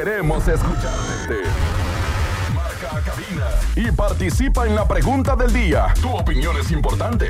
Queremos escucharte. Marca a cabina y participa en la pregunta del día. Tu opinión es importante.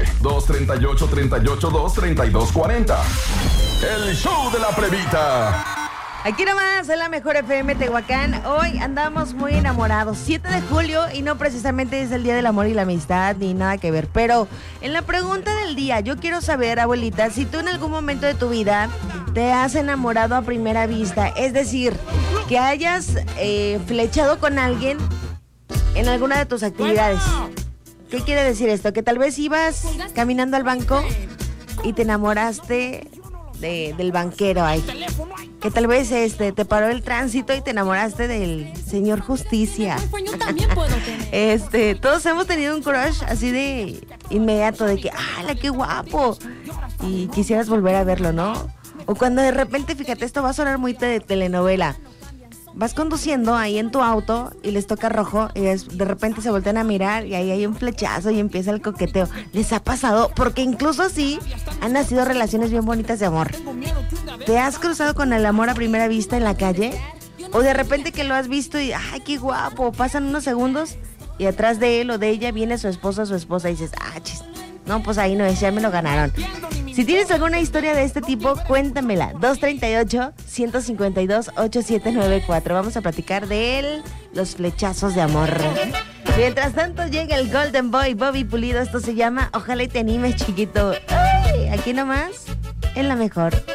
238-382-3240. El show de la plebita. Aquí nomás, en la mejor FM Tehuacán. Hoy andamos muy enamorados. 7 de julio y no precisamente es el Día del Amor y la Amistad ni nada que ver. Pero en la pregunta del día, yo quiero saber, abuelita, si tú en algún momento de tu vida te has enamorado a primera vista. Es decir, que hayas flechado con alguien en alguna de tus actividades. ¿Qué quiere decir esto? Que tal vez ibas caminando al banco y te enamoraste del banquero ahí. Que tal vez te paró el tránsito y te enamoraste del señor Justicia. Todos hemos tenido un crush así de inmediato, de que ¡ala, qué guapo! Y quisieras volver a verlo, ¿no? O cuando de repente, fíjate, esto va a sonar muy de telenovela. Vas conduciendo ahí en tu auto y les toca rojo y de repente se voltean a mirar y ahí hay un flechazo y empieza el coqueteo. ¿Les ha pasado? Porque incluso así han nacido relaciones bien bonitas de amor. ¿Te has cruzado con el amor a primera vista en la calle? O de repente que lo has visto y ¡ay, qué guapo! Pasan unos segundos y atrás de él o de ella viene su esposa y dices chis, no, pues ahí no es, ya me lo ganaron. Si tienes alguna historia de este tipo, cuéntamela. 238-152-8794. Vamos a platicar de los flechazos de amor. Mientras tanto llega el Golden Boy Bobby Pulido. Esto se llama Ojalá y te animes, chiquito. ¡Ay! Aquí nomás, en la mejor.